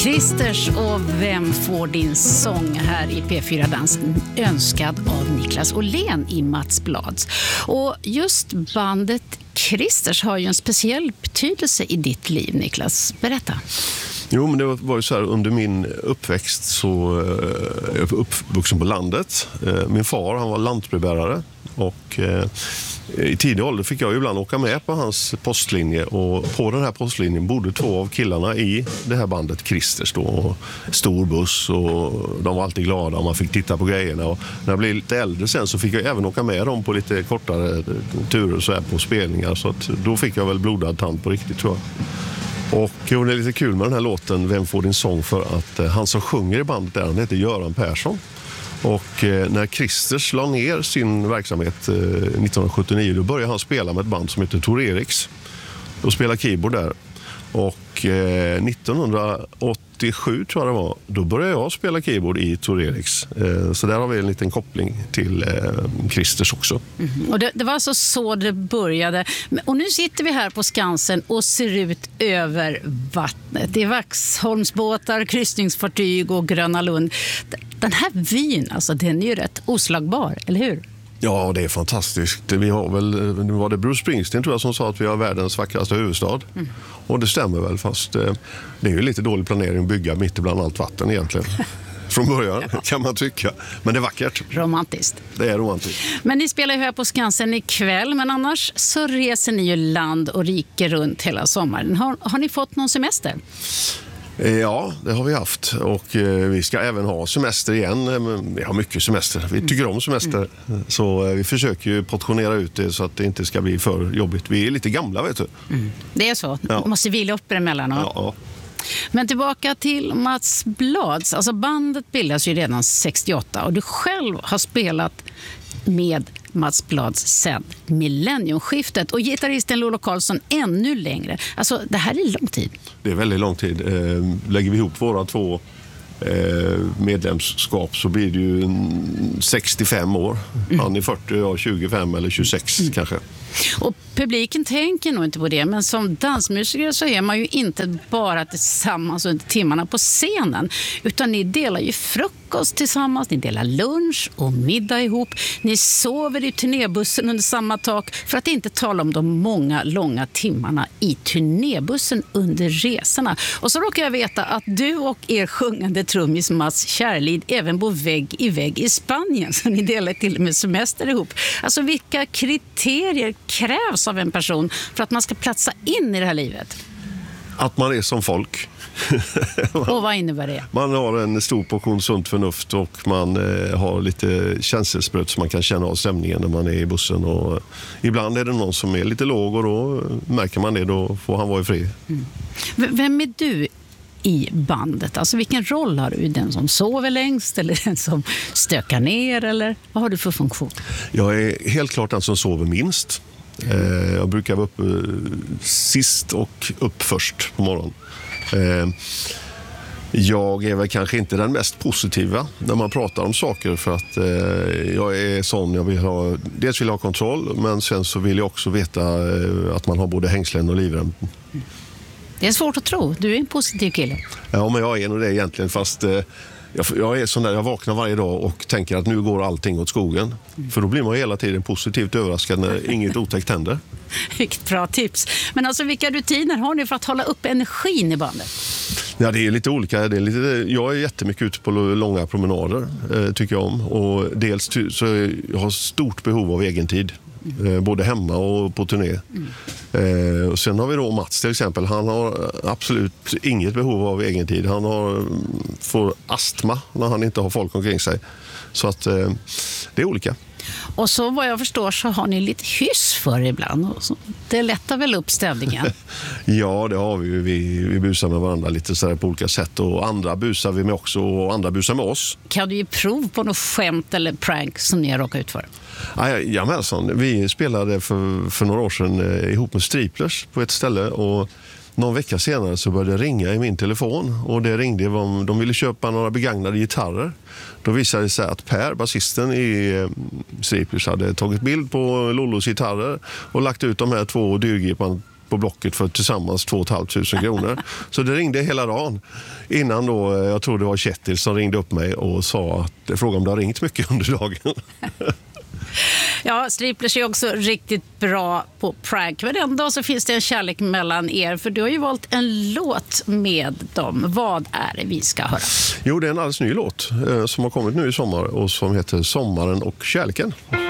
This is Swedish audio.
Christers och Vem får din sång här i P4 Dans, önskad av Niklas Åhlén i Mats Blads. Och just bandet Christers har ju en speciell betydelse i ditt liv, Niklas. Berätta. Jo, men det var ju så här, under min uppväxt så jag är uppvuxen på landet. Min far, han var lantbrevbärare och i tidig ålder fick jag ibland åka med på hans postlinje, och på den här postlinjen bodde 2 av killarna i det här bandet Christers då, och stor buss, och de var alltid glada och man fick titta på grejerna. Och när jag blev lite äldre sen så fick jag även åka med dem på lite kortare turer så här på spelningar, så att då fick jag väl blodad tand på riktigt, tror jag. Och det är lite kul med den här låten Vem får din sång, för att han som sjunger i bandet där, han heter Göran Persson. Och när Christers la ner sin verksamhet 1979, då började han spela med ett band som heter Tor Eriks. Då spelade keyboard där. Och 1987 tror jag det var, då började jag spela keyboard i Tor Eriks. Så där har vi en liten koppling till Christers också. Och det var alltså så det började. Och nu sitter vi här på Skansen och ser ut över vattnet. Det är Vaxholmsbåtar, kryssningsfartyg och Gröna Lund. Den här vyn, alltså, den är ju rätt oslagbar, eller hur? Ja, det är fantastiskt. Vi har väl, nu var det Bruce Springsteen tror jag som sa att vi har världens vackraste huvudstad. Och det stämmer väl, fast det är ju lite dålig planering att bygga mitt ibland allt vatten egentligen. Från början kan man tycka. Men det är vackert. Romantiskt. Det är romantiskt. Men ni spelar ju här på Skansen ikväll, men annars så reser ni ju land och rike runt hela sommaren. Har ni fått någon semester? Ja, det har vi haft, och vi ska även ha semester igen. Vi har mycket semester, vi tycker om semester. Så vi försöker ju portionera ut det så att det inte ska bli för jobbigt. Vi är lite gamla, vet du. Det är så, ja. Måste vila upp emellanåt. Ja. Men tillbaka till Mats Blads. Alltså bandet bildas ju redan 68 och du själv har spelat med Mats Blads sedan millenniumskiftet, och gitarristen Lolo Karlsson ännu längre. Alltså det här är lång tid. Det är väldigt lång tid. Lägger vi ihop våra 2 medlemskap så blir det ju 65 år. Han är 40, jag 25 eller 26 kanske. Och publiken tänker nog inte på det, men som dansmusiker så är man ju inte bara tillsammans under timmarna på scenen, utan ni delar ju frukost tillsammans, ni delar lunch och middag ihop, ni sover i turnébussen under samma tak, för att inte tala om de många långa timmarna i turnébussen under resorna. Och så råkar jag veta att du och er sjungande trummis Mats Kärlid även bor vägg i vägg i Spanien, så ni delar till och med semester ihop. Alltså vilka kriterier krävs av en person för att man ska platsa in i det här livet? Att man är som folk. Och vad innebär det? Man har en stor portion sunt förnuft, och man har lite känselspröt så man kan känna av stämningen när man är i bussen. Och ibland är det någon som är lite låg, och då märker man det, då får han vara i fri. Vem är du i bandet? Alltså vilken roll har du? Den som sover längst eller den som stökar ner, eller vad har du för funktion? Jag är helt klart den som sover minst. Jag brukar vara uppe sist och upp först på morgonen. Jag är väl kanske inte den mest positiva när man pratar om saker, för att jag är sån, dels vill jag ha kontroll, men sen så vill jag också veta att man har både hängslen och livrem. Det är svårt att tro, du är en positiv kille. Ja, men jag är nog det egentligen, fast jag är sån där, jag vaknar varje dag och tänker att nu går allting åt skogen. För då blir man hela tiden positivt överraskad när inget otäckt händer. Vilket bra tips. Men alltså vilka rutiner har ni för att hålla upp energin i bandet? Ja, det är lite olika. Jag är jättemycket ute på långa promenader, tycker jag om. Och dels så jag har stort behov av egen tid. Både hemma och på turné. Och sen har vi då Mats till exempel. Han har absolut inget behov av egen tid. Han får astma när han inte har folk omkring sig. Så att det är olika. Och så vad jag förstår så har ni lite hyss för ibland. Det lättar väl upp stämningen? Ja, det har vi ju. Vi busar med varandra lite så här på olika sätt. Och andra busar vi med också, och andra busar med oss. Kan du ge prov på något skämt eller prank som ni har råkat ut för? Jajamensan. Vi spelade för några år sedan ihop med Striplers på ett ställe, och någon vecka senare så började det ringa i min telefon, och det ringde de ville köpa några begagnade gitarrer. Då visade det sig att Per, basisten i Striplers, hade tagit bild på Lollos gitarrer och lagt ut de här 2 dyrgripan på Blocket för tillsammans 2 500 kronor. Så det ringde hela dagen. Innan då, jag tror det var Kjetil som ringde upp mig och sa att frågade om det har ringt mycket under dagen. Ja, Sleepless är också riktigt bra på prank. Men ändå så finns det en kärlek mellan er. För du har ju valt en låt med dem. Vad är det vi ska höra? Jo, det är en alldeles ny låt som har kommit nu i sommar och som heter Sommaren och kärleken.